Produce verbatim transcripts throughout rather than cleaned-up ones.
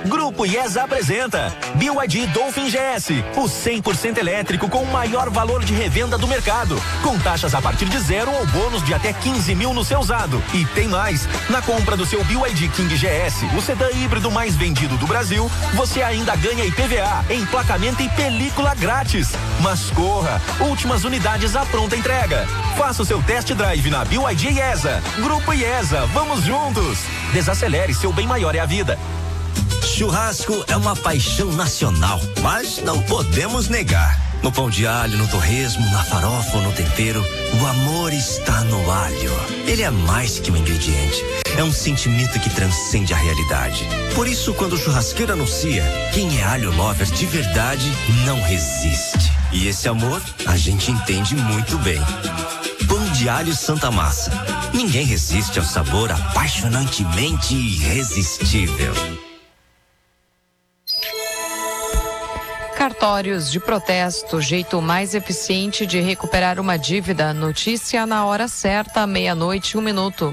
Grupo IESA apresenta B Y D Dolphin G S, o cem por cento elétrico com o maior valor de revenda do mercado, com taxas a partir de zero ou bônus de até quinze mil no seu usado. E tem mais, na compra do seu B Y D King G S, o sedã híbrido mais vendido do Brasil, você ainda ganha I P V A, emplacamento e película grátis. Mas corra, últimas unidades à pronta entrega. Faça o seu test drive na B Y D IESA. Grupo IESA, vamos juntos. Desacelere, seu bem maior é a vida. Churrasco é uma paixão nacional, mas não podemos negar. No pão de alho, no torresmo, na farofa ou no tempero, o amor está no alho. Ele é mais que um ingrediente, é um sentimento que transcende a realidade. Por isso, quando o churrasqueiro anuncia, quem é alho lover de verdade não resiste. E esse amor a gente entende muito bem. Pão de alho Santa Massa. Ninguém resiste ao sabor apaixonantemente irresistível. Cartórios de protesto, jeito mais eficiente de recuperar uma dívida. Notícia na hora certa, meia-noite, um minuto.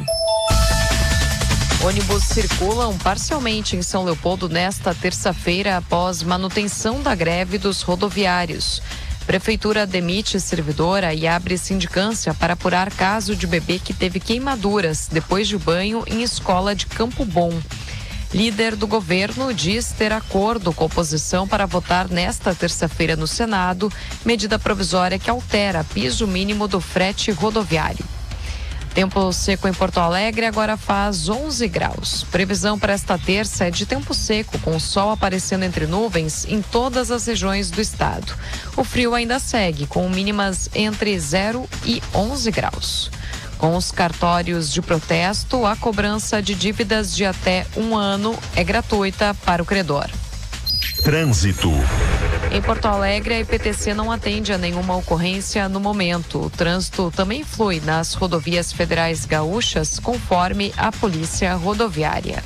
Ônibus circulam parcialmente em São Leopoldo nesta terça-feira após manutenção da greve dos rodoviários. Prefeitura demite servidora e abre sindicância para apurar caso de bebê que teve queimaduras depois de banho em escola de Campo Bom. Líder do governo diz ter acordo com a oposição para votar nesta terça-feira no Senado, medida provisória que altera piso mínimo do frete rodoviário. Tempo seco em Porto Alegre agora faz onze graus. Previsão para esta terça é de tempo seco, com o sol aparecendo entre nuvens em todas as regiões do estado. O frio ainda segue, com mínimas entre zero e onze graus. Com os cartórios de protesto, a cobrança de dívidas de até um ano é gratuita para o credor. Trânsito. Em Porto Alegre, a I P T C não atende a nenhuma ocorrência no momento. O trânsito também flui nas rodovias federais gaúchas, conforme a Polícia Rodoviária.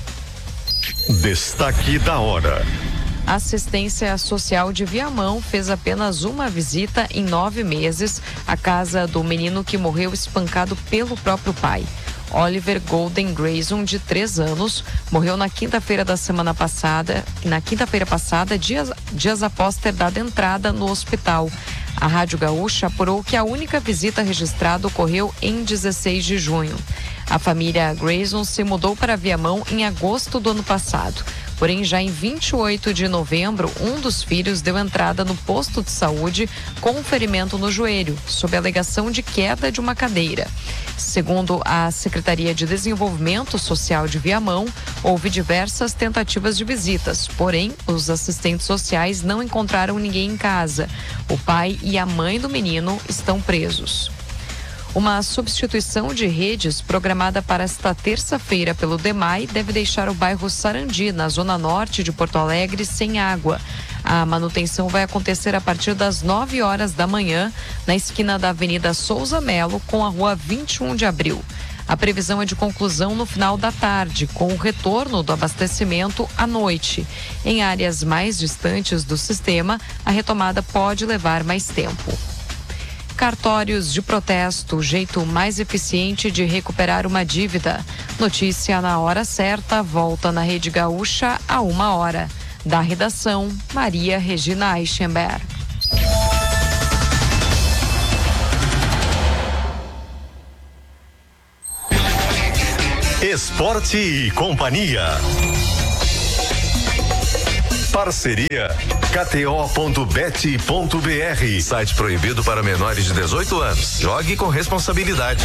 Destaque da hora. A assistência social de Viamão fez apenas uma visita em nove meses à casa do menino que morreu espancado pelo próprio pai. Oliver Golden Grayson, de três anos, morreu na quinta-feira da semana passada, na quinta-feira passada, dias, dias após ter dado entrada no hospital. A Rádio Gaúcha apurou que a única visita registrada ocorreu em dezesseis de junho. A família Grayson se mudou para Viamão em agosto do ano passado. Porém, já em vinte e oito de novembro, um dos filhos deu entrada no posto de saúde com um ferimento no joelho, sob a alegação de queda de uma cadeira. Segundo a Secretaria de Desenvolvimento Social de Viamão, houve diversas tentativas de visitas, porém, os assistentes sociais não encontraram ninguém em casa. O pai e a mãe do menino estão presos. Uma substituição de redes programada para esta terça-feira pelo DEMAI deve deixar o bairro Sarandi, na zona norte de Porto Alegre, sem água. A manutenção vai acontecer a partir das nove horas da manhã, na esquina da Avenida Souza Melo com a rua vinte e um de abril. A previsão é de conclusão no final da tarde, com o retorno do abastecimento à noite. Em áreas mais distantes do sistema, a retomada pode levar mais tempo. Cartórios de protesto, o jeito mais eficiente de recuperar uma dívida. Notícia na hora certa, volta na Rede Gaúcha a uma hora. Da redação, Maria Regina Eichenberg. Esporte e Companhia. Parceria K T O ponto bet ponto B R. Site proibido para menores de dezoito anos. Jogue com responsabilidade.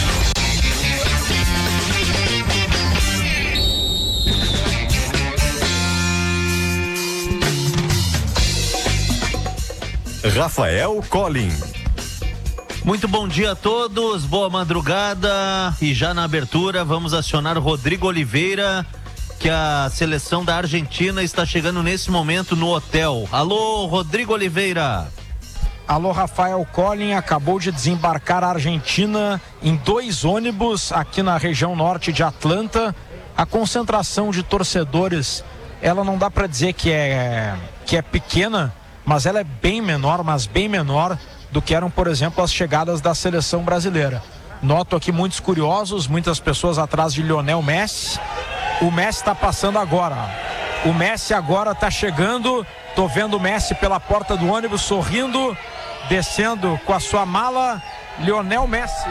Rafael Collin. Muito bom dia a todos, boa madrugada. E já na abertura vamos acionar o Rodrigo Oliveira, que a seleção da Argentina está chegando nesse momento no hotel. Alô, Rodrigo Oliveira. Alô, Rafael Collin. Acabou de desembarcar a Argentina em dois ônibus aqui na região norte de Atlanta. A concentração de torcedores, ela não dá para dizer que é, que é pequena, mas ela é bem menor, mas bem menor do que eram, por exemplo, as chegadas da seleção brasileira. Noto aqui muitos curiosos, muitas pessoas atrás de Lionel Messi. O Messi está passando agora. O Messi agora tá chegando. Tô vendo o Messi pela porta do ônibus sorrindo, descendo com a sua mala. Lionel Messi.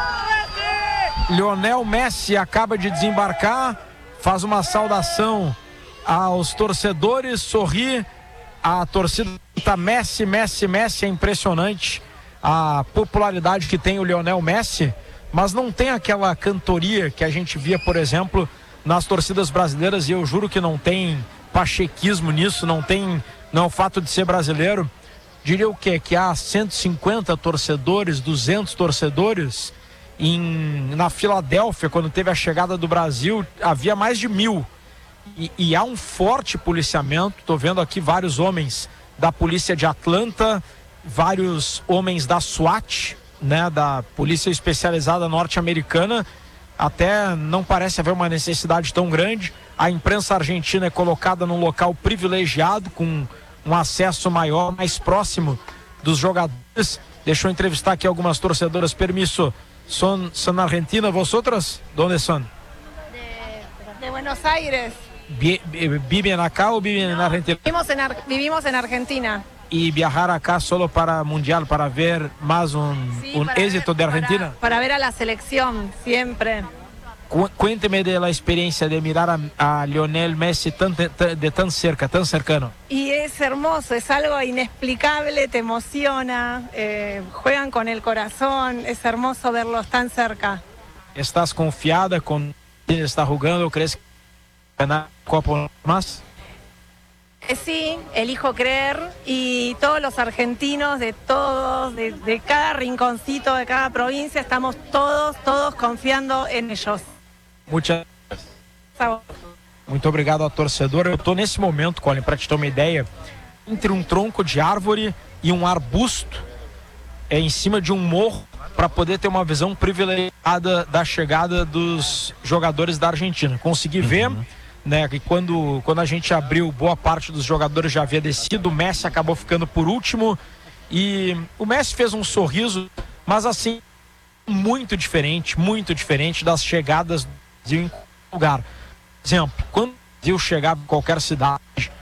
Lionel Messi acaba de desembarcar, faz uma saudação aos torcedores, sorri. A torcida tá Messi, Messi, Messi. É impressionante a popularidade que tem o Lionel Messi, mas não tem aquela cantoria que a gente via, por exemplo, nas torcidas brasileiras, e eu juro que não tem pachequismo nisso, não tem, não é o fato de ser brasileiro. Diria o quê? Que há cento e cinquenta torcedores, duzentos torcedores. Em, na Filadélfia, quando teve a chegada do Brasil, havia mais de mil. E, e há um forte policiamento. Estou vendo aqui vários homens da polícia de Atlanta, vários homens da SWAT, né, da Polícia Especializada Norte-Americana. Até não parece haver uma necessidade tão grande. A imprensa argentina é colocada num local privilegiado, com um acesso maior, mais próximo dos jogadores. Deixa eu entrevistar aqui algumas torcedoras. Permisso, son, son Argentina, vosotras? ¿Dónde son? De, de Buenos Aires. ¿Viven acá o viven en Argentina? Vivimos en, Ar vivimos en Argentina. ¿Y viajar acá solo para Mundial, para ver más un, sí, un éxito ver, de Argentina? Para, para ver a la selección, siempre. Cu cuénteme de la experiencia de mirar a, a Lionel Messi tan, de, de tan cerca, tan cercano. Y es hermoso, es algo inexplicable, te emociona, eh, juegan con el corazón, es hermoso verlos tan cerca. ¿Estás confiada con quién está jugando? ¿Crees que ganar Copa más? Eh, sí, elijo creer, y todos los argentinos, de todos, de, de cada rinconcito, de cada provincia, estamos todos, todos confiando en ellos. Muchas Muito obrigado ao torcedor. Eu estou nesse momento, Colin, para te ter uma ideia, entre um tronco de árvore e um arbusto, é em cima de um morro, para poder ter uma visão privilegiada da chegada dos jogadores da Argentina. Consegui uhum. ver, né, que quando, quando a gente abriu, boa parte dos jogadores já havia descido. O Messi acabou ficando por último, e o Messi fez um sorriso, mas assim, muito diferente, muito diferente das chegadas em lugar. Por exemplo, quando eu chegava em qualquer cidade,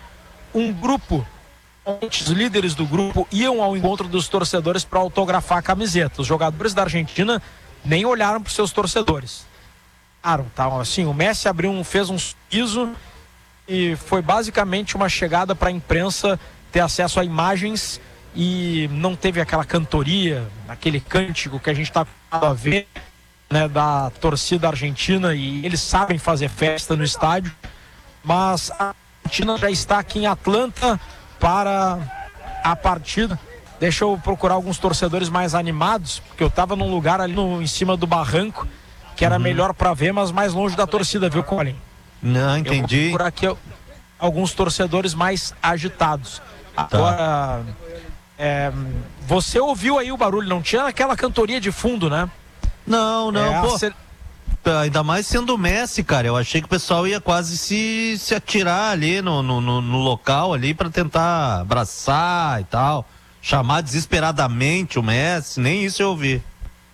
um grupo, os líderes do grupo iam ao encontro dos torcedores para autografar a camiseta. Os jogadores da Argentina nem olharam para os seus torcedores. Claro, tá, assim, o Messi abriu um, fez um sorriso, e foi basicamente uma chegada para a imprensa ter acesso a imagens, e não teve aquela cantoria, aquele cântico que a gente está acostumado a ver, né, da torcida argentina, e eles sabem fazer festa no estádio. Mas a Argentina já está aqui em Atlanta para a partida. Deixa eu procurar alguns torcedores mais animados, porque eu estava num lugar ali no, em cima do barranco, que era uhum. melhor para ver, mas mais longe da torcida, viu, Colin? Não, entendi. Eu vou procurar aqui alguns torcedores mais agitados. Agora, tá. é, você ouviu aí o barulho, não tinha aquela cantoria de fundo, né? Não, não, é, pô. ce... Ainda mais sendo o Messi, cara. Eu achei que o pessoal ia quase se, se atirar ali no, no, no, no local ali para tentar abraçar e tal. Chamar desesperadamente o Messi, nem isso eu ouvi.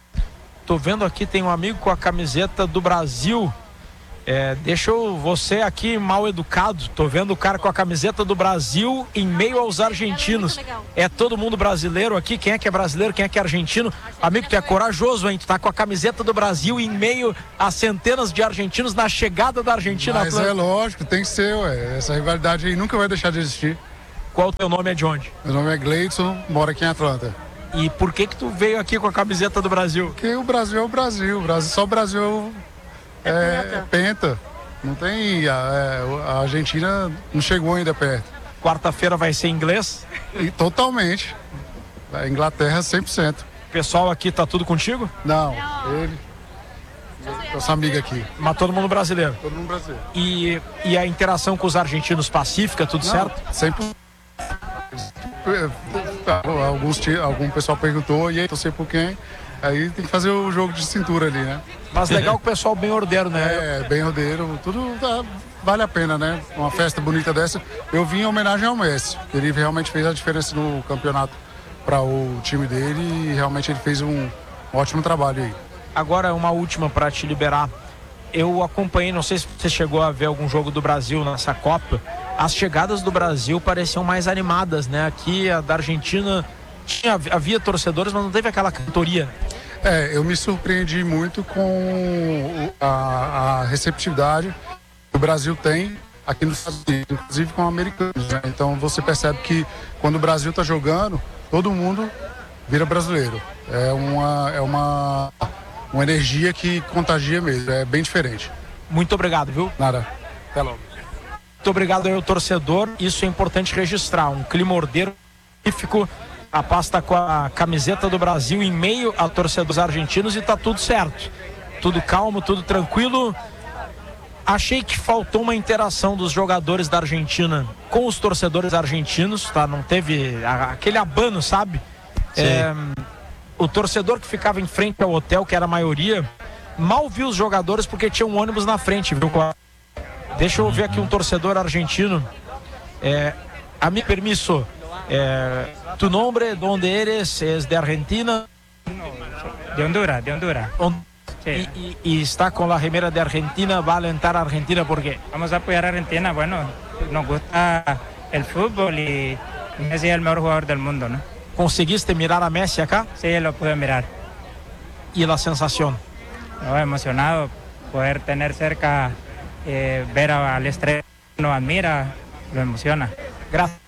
Tô vendo aqui, tem um amigo com a camiseta do Brasil. É, deixa eu, você aqui mal educado, tô vendo o cara com a camiseta do Brasil em meio aos argentinos. É todo mundo brasileiro aqui, quem é que é brasileiro, quem é que é argentino? Amigo, tu é corajoso, hein? Tu tá com a camiseta do Brasil em meio a centenas de argentinos na chegada da Argentina. Mas é lógico, tem que ser, ué. Essa rivalidade aí nunca vai deixar de existir. Qual o teu nome, é de onde? Meu nome é Gleidson, moro aqui em Atlanta. E por que que tu veio aqui com a camiseta do Brasil? Porque o Brasil é o Brasil, o Brasil só o Brasil é, é penta. Não tem, a, a Argentina não chegou ainda perto. Quarta-feira vai ser inglês? E, totalmente. A Inglaterra cem por cento. O pessoal aqui tá tudo contigo? Não, ele, nossa amiga aqui. Mas todo mundo brasileiro? Todo mundo brasileiro. E, e a interação com os argentinos pacífica, tudo não, certo? cem por cento. Alguns, algum pessoal perguntou, e aí, torcer por quem? Aí tem que fazer o jogo de cintura ali, né? Mas legal que o pessoal bem ordeiro, né? É, bem ordeiro, tudo tá, vale a pena, né? Uma festa bonita dessa. Eu vim em homenagem ao Messi, ele realmente fez a diferença no campeonato para o time dele, e realmente ele fez um ótimo trabalho aí. Agora uma última para te liberar. eu acompanhei, não sei se você chegou a ver algum jogo do Brasil nessa Copa. As chegadas do Brasil pareciam mais animadas, né? Aqui a da Argentina tinha, havia torcedores, mas não teve aquela cantoria. É, eu me surpreendi muito com a, a receptividade que o Brasil tem aqui nos Estados Unidos, inclusive com americanos, né? Então você percebe que quando o Brasil está jogando, todo mundo vira brasileiro. É uma, é uma, uma energia que contagia mesmo, é bem diferente. Muito obrigado, viu? Nada. Até logo. Muito obrigado aí ao torcedor, isso é importante registrar, um clima ordeiro, a pasta com a camiseta do Brasil em meio a torcedores argentinos e tá tudo certo, tudo calmo, tudo tranquilo. Achei que faltou uma interação dos jogadores da Argentina com os torcedores argentinos, tá? Não teve a, aquele abano, sabe? É, o torcedor que ficava em frente ao hotel, que era a maioria, mal viu os jogadores porque tinha um ônibus na frente, viu? Deixa eu ver aqui um torcedor argentino. É, a mi permiso, é, tu nombre, donde eres, es de Argentina? De Honduras, de Honduras. On sí. y, y, y está con la remera de Argentina, va a alentar a Argentina, ¿por qué? Vamos a apoyar a Argentina, bueno, nos gusta el fútbol y Messi es el mejor jugador del mundo, ¿no? ¿Conseguiste mirar a Messi acá? Sí, lo pude mirar. ¿Y la sensación? No, emocionado, poder tener cerca, eh, ver al estrella que nos admira, lo emociona. Graças.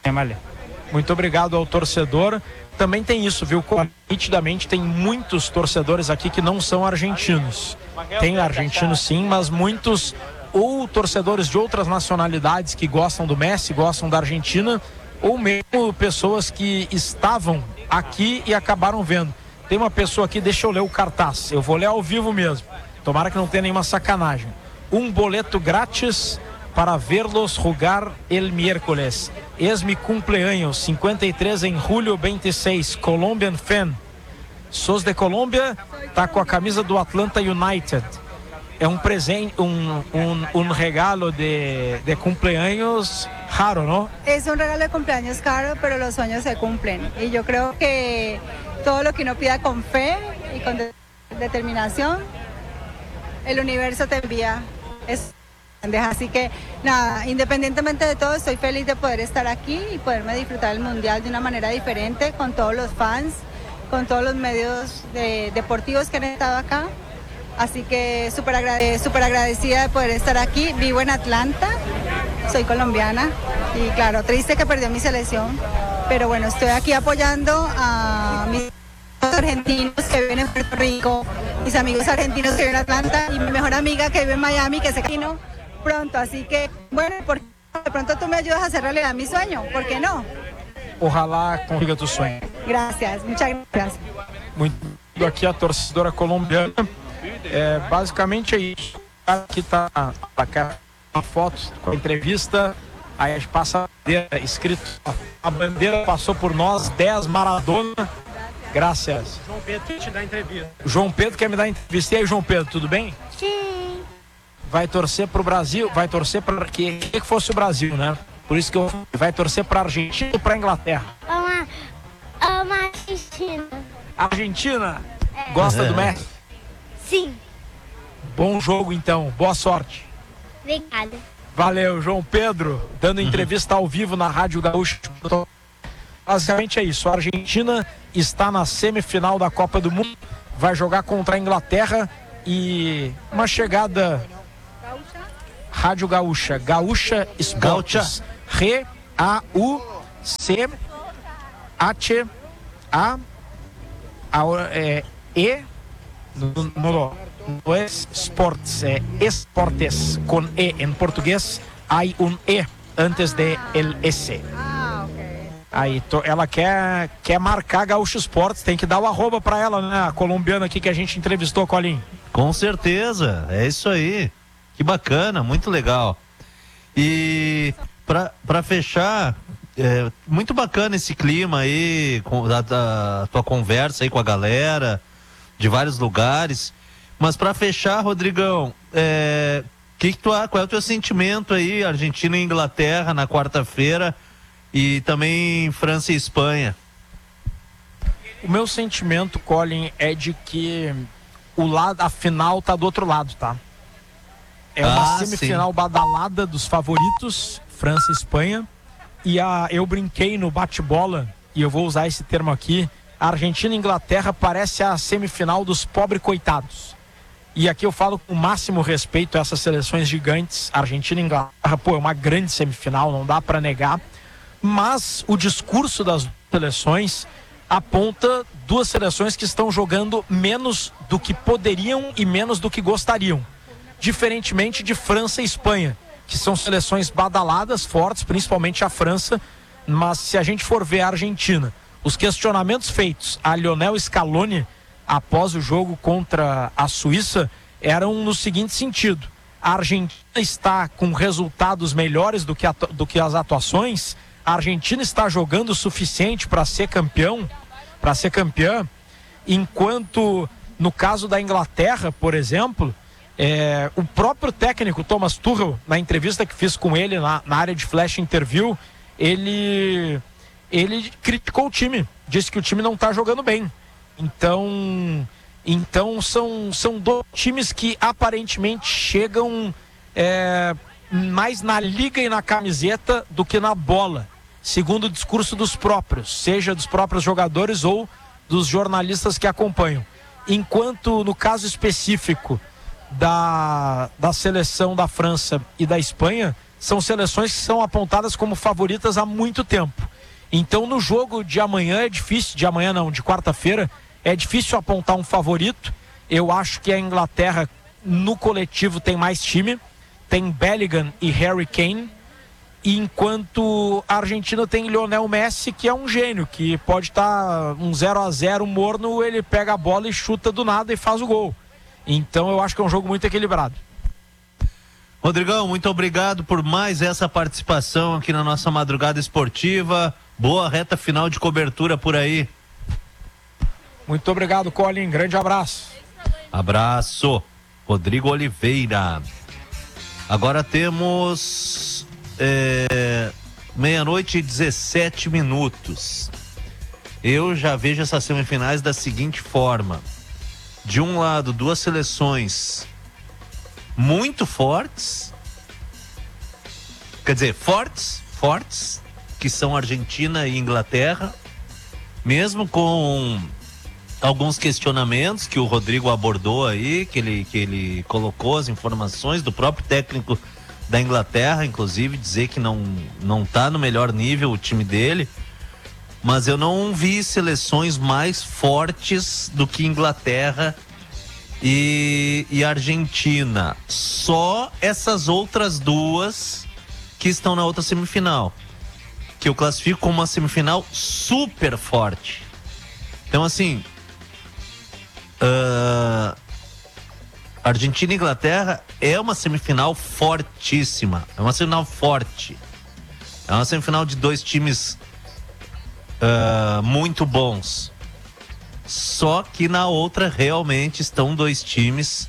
Muito obrigado ao torcedor. Também tem isso, viu? Nitidamente tem muitos torcedores aqui que não são argentinos. Tem argentinos sim, mas muitos ou torcedores de outras nacionalidades que gostam do Messi, gostam da Argentina, ou mesmo pessoas que estavam aqui e acabaram vendo. Tem uma pessoa aqui, deixa eu ler o cartaz, eu vou ler ao vivo mesmo, tomara que não tenha nenhuma sacanagem. Um boleto grátis para verlos jugar el miércoles. Es mi cumpleaños, cincuenta y tres en julio veintiséis, Colombian fan. Sos de Colômbia, tá com a camisa do Atlanta United. É um presente, um, um, um regalo de, de cumpleaños raro, ¿no? Es un regalo de cumpleaños caro, pero los sueños se cumplen. Y yo creo que todo lo que uno pida con fe y con de determinación, el universo te envía. Es Así que nada, independientemente de todo, estoy feliz de poder estar aquí y poderme disfrutar el Mundial de una manera diferente, con todos los fans, con todos los medios de, deportivos que han estado acá. Así que súper agrade súper agradecida de poder estar aquí. Vivo en Atlanta, soy colombiana y claro, triste que perdió mi selección, pero bueno, estoy aquí apoyando a mis argentinos que viven en Puerto Rico, mis amigos argentinos que viven en Atlanta y mi mejor amiga que vive en Miami, que se casó pronto, así que bueno, porque de pronto tú me ayudas a hacer realidad mi sueño, ¿por qué no? Ojalá consiga tu sonho. Gracias, muchas gracias. Muito aqui a torcedora colombiana, é, basicamente é isso. Aqui tá a foto com a entrevista, aí a gente passa a bandeira escrito, a bandeira passou por nós, dez Maradona. Graças. João Pedro te dá entrevista. João Pedro quer me dar entrevista. E aí, João Pedro, tudo bem? Sim. Vai torcer pro Brasil, vai torcer para que que fosse o Brasil, né? Por isso que eu vai torcer para Argentina ou para Inglaterra? Uma, uma Argentina. Argentina? É. Gosta é. do Messi? Sim. Bom jogo então, boa sorte. Obrigada. Valeu, João Pedro, dando entrevista ao vivo na Rádio Gaúcha. Basicamente é isso, a Argentina está na semifinal da Copa do Mundo, vai jogar contra a Inglaterra e uma chegada... Rádio Gaúcha, Gaúcha Esportes, R A U C H A E no, no, no es Sports, é Esportes com E em português, há um E antes de el S. Aí to, ela quer, quer marcar Gaúcho Esportes, tem que dar o arroba pra ela, né? A colombiana aqui que a gente entrevistou, Colinho. Com certeza, é isso aí. Que bacana, muito legal. E pra, pra fechar, é, muito bacana esse clima aí, com, da, da tua conversa aí com a galera, de vários lugares. Mas pra fechar, Rodrigão, é, que que tu, qual é o teu sentimento aí, Argentina e Inglaterra na quarta-feira e também França e Espanha? O meu sentimento, Colin, é de que o lado, a final tá do outro lado, tá? É uma Ah, semifinal sim. badalada dos favoritos, França e Espanha. E a, eu brinquei no bate-bola, e eu vou usar esse termo aqui, a Argentina e Inglaterra parece a semifinal dos pobres coitados. E aqui eu falo com o máximo respeito a essas seleções gigantes. Argentina e Inglaterra, pô, é uma grande semifinal, não dá para negar. Mas o discurso das seleções aponta duas seleções que estão jogando menos do que poderiam e menos do que gostariam. Diferentemente de França e Espanha, que são seleções badaladas, fortes, principalmente a França. Mas se a gente for ver a Argentina, os questionamentos feitos a Lionel Scaloni após o jogo contra a Suíça eram no seguinte sentido: a Argentina está com resultados melhores do que, do que as atuações, a Argentina está jogando o suficiente para ser campeão, para ser campeã, enquanto no caso da Inglaterra, por exemplo, é, o próprio técnico Thomas Tuchel, na entrevista que fiz com ele na, na área de flash interview, ele, ele criticou o time, disse que o time não está jogando bem. Então, então são, são dois times que aparentemente chegam é, mais na liga e na camiseta do que na bola, segundo o discurso dos próprios, seja dos próprios jogadores ou dos jornalistas que acompanham. Enquanto no caso específico da, da seleção da França e da Espanha, são seleções que são apontadas como favoritas há muito tempo. Então no jogo de amanhã é difícil, de amanhã não, de quarta-feira, é difícil apontar um favorito. Eu acho que a Inglaterra no coletivo tem mais time, tem Bellingham e Harry Kane, enquanto a Argentina tem Lionel Messi, que é um gênio, que pode estar um zero a zero morno, ele pega a bola e chuta do nada e faz o gol. Então eu acho que é um jogo muito equilibrado. Rodrigão, muito obrigado por mais essa participação aqui na nossa Madrugada Esportiva. Boa reta final de cobertura por aí. Muito obrigado, Colin. Grande abraço. Abraço. Rodrigo Oliveira. Agora temos é, meia-noite e dezessete minutos. Eu já vejo essas semifinais da seguinte forma: de um lado, duas seleções muito fortes, quer dizer, fortes, fortes, que são Argentina e Inglaterra, mesmo com alguns questionamentos que o Rodrigo abordou aí, que ele, que ele colocou as informações do próprio técnico da Inglaterra, inclusive dizer que não, não tá no melhor nível o time dele, mas eu não vi seleções mais fortes do que Inglaterra e, e Argentina. Só essas outras duas que estão na outra semifinal, que eu classifico como uma semifinal super forte. Então, assim, uh, Argentina e Inglaterra é uma semifinal fortíssima, é uma semifinal forte, é uma semifinal de dois times uh, muito bons. Só que na outra realmente estão dois times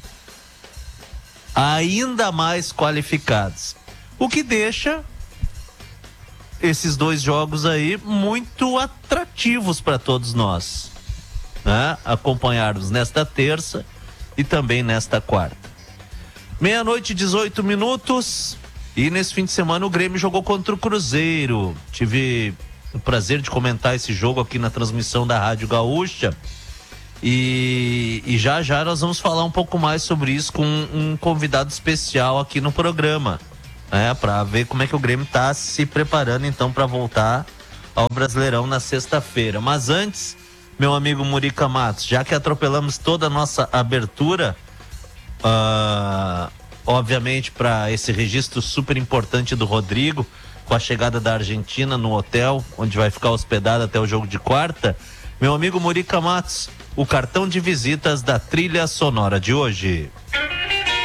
ainda mais qualificados, o que deixa esses dois jogos aí muito atrativos para todos nós, né? Acompanharmos nesta terça e também nesta quarta. Meia-noite e dezoito minutos. E nesse fim de semana o Grêmio jogou contra o Cruzeiro. Tive o prazer de comentar esse jogo aqui na transmissão da Rádio Gaúcha. E, e já já nós vamos falar um pouco mais sobre isso com um, um convidado especial aqui no programa, né, para ver como é que o Grêmio está se preparando então para voltar ao Brasileirão na sexta-feira. Mas antes, meu amigo Murica Matos, já que atropelamos toda a nossa abertura, uh, obviamente para esse registro super importante do Rodrigo, com a chegada da Argentina no hotel, onde vai ficar hospedado até o jogo de quarta, meu amigo Murica Matos, o cartão de visitas da trilha sonora de hoje.